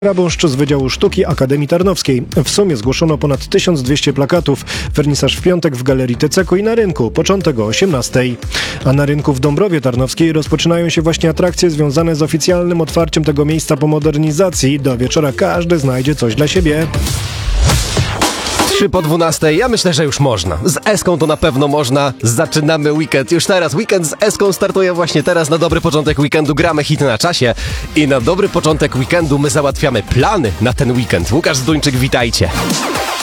Rabuszcz z Wydziału Sztuki Akademii Tarnowskiej. W sumie zgłoszono ponad 1200 plakatów. Wernisaż w piątek w Galerii Teceku i na rynku, początek o 18:00. A na rynku w Dąbrowie Tarnowskiej rozpoczynają się właśnie atrakcje związane z oficjalnym otwarciem tego miejsca po modernizacji. Do wieczora każdy znajdzie coś dla siebie. 3 po 12. Ja myślę, że już można. Z Eską to na pewno można. Zaczynamy weekend. Już teraz. Weekend z Eską startuje właśnie teraz. Na dobry początek weekendu gramy hity na czasie. I na dobry początek weekendu my załatwiamy plany na ten weekend. Łukasz Zduńczyk, witajcie.